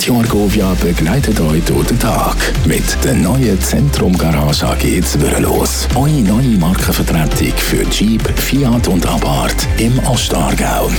Radio Argovia begleitet euch durch den Tag mit der neuen Zentrum Garage AG Zwirrelos. Eure neue Markenvertretung für Jeep, Fiat und Abarth im Ostthurgau.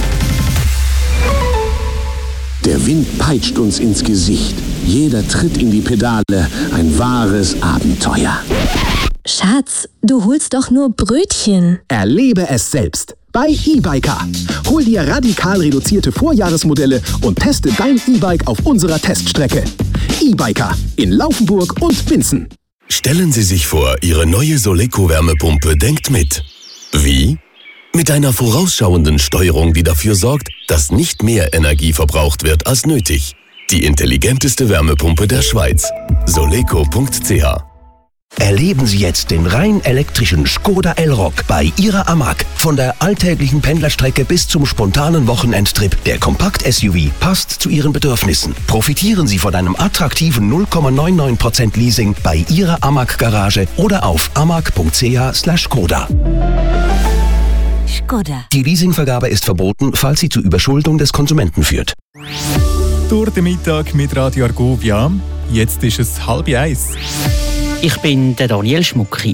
Der Wind peitscht uns ins Gesicht. Jeder Tritt in die Pedale, ein wahres Abenteuer. Schatz, du holst doch nur Brötchen. Erlebe es selbst bei eBiker. Hol dir radikal reduzierte Vorjahresmodelle und teste dein E-Bike auf unserer Teststrecke. eBiker in Laufenburg und Winsen. Stellen Sie sich vor, Ihre neue Soleco-Wärmepumpe denkt mit. Wie? Mit einer vorausschauenden Steuerung, die dafür sorgt, dass nicht mehr Energie verbraucht wird als nötig. Die intelligenteste Wärmepumpe der Schweiz. Soleco.ch. Erleben Sie jetzt den rein elektrischen Škoda Elroq bei Ihrer Amag. Von der alltäglichen Pendlerstrecke bis zum spontanen Wochenendtrip. Der Kompakt-SUV passt zu Ihren Bedürfnissen. Profitieren Sie von einem attraktiven 0,99% Leasing bei Ihrer Amag-Garage oder auf amag.ch/Škoda. Škoda. Die Leasingvergabe ist verboten, falls sie zu Überschuldung des Konsumenten führt. Durch den Mittag mit Radio Argovia. Jetzt ist es 12:30. Ich bin der Daniel Schmucki.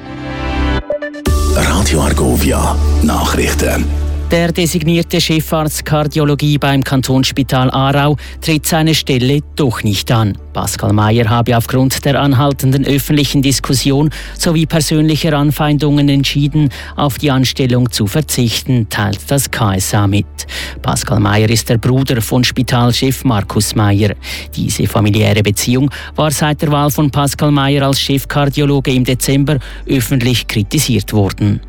Radio Argovia Nachrichten. Der designierte Chefarzt Kardiologie beim Kantonsspital Aarau tritt seine Stelle doch nicht an. Pascal Meyer habe aufgrund der anhaltenden öffentlichen Diskussion sowie persönlicher Anfeindungen entschieden, auf die Anstellung zu verzichten, teilt das KSA mit. Pascal Meyer ist der Bruder von Spitalchef Markus Meyer. Diese familiäre Beziehung war seit der Wahl von Pascal Meyer als Chefkardiologe im Dezember öffentlich kritisiert worden.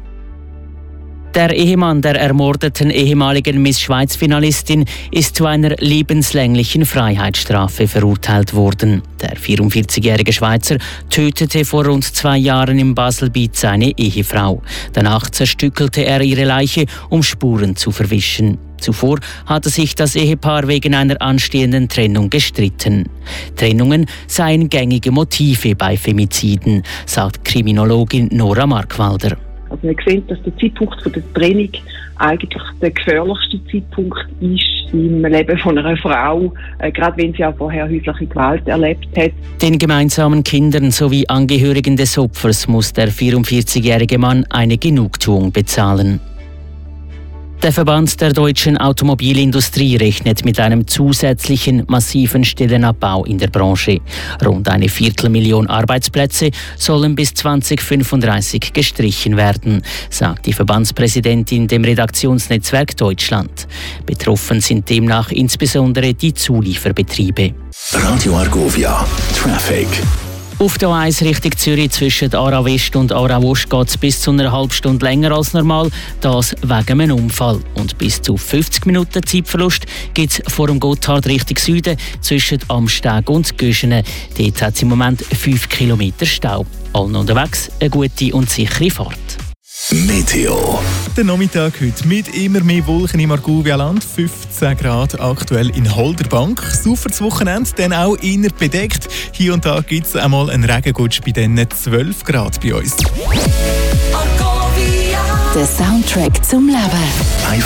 Der Ehemann der ermordeten ehemaligen Miss-Schweiz-Finalistin ist zu einer lebenslänglichen Freiheitsstrafe verurteilt worden. Der 44-jährige Schweizer tötete vor rund 2 Jahren im Baselbiet seine Ehefrau. Danach zerstückelte er ihre Leiche, um Spuren zu verwischen. Zuvor hatte sich das Ehepaar wegen einer anstehenden Trennung gestritten. Trennungen seien gängige Motive bei Femiziden, sagt Kriminologin Nora Markwalder. Also man sieht, dass der Zeitpunkt der Trennung eigentlich der gefährlichste Zeitpunkt ist im Leben von einer Frau, gerade wenn sie auch vorher häusliche Gewalt erlebt hat. Den gemeinsamen Kindern sowie Angehörigen des Opfers muss der 44-jährige Mann eine Genugtuung bezahlen. Der Verband der deutschen Automobilindustrie rechnet mit einem zusätzlichen massiven Stellenabbau in der Branche. Rund 250.000 Arbeitsplätze sollen bis 2035 gestrichen werden, sagt die Verbandspräsidentin dem Redaktionsnetzwerk Deutschland. Betroffen sind demnach insbesondere die Zulieferbetriebe. Radio Argovia Traffic. Auf der A1 Richtung Zürich zwischen Aarau West und Aarau Ost geht es bis zu einer halben Stunde länger als normal, das wegen einem Unfall. Und bis zu 50 Minuten Zeitverlust gibt es vor dem Gotthard Richtung Süden zwischen Amsteg und Göschenen. Dort hat es im Moment 5 Kilometer Stau. Allen unterwegs eine gute und sichere Fahrt. Meteo. Der Nachmittag heute mit immer mehr Wolken im Argovia-Land, 15 Grad aktuell in Holderbank. Super das Wochenende, dann auch eher bedeckt. Hier und da gibt es einmal einen Regengutsch bei diesen 12 Grad bei uns. Der Soundtrack zum Leben.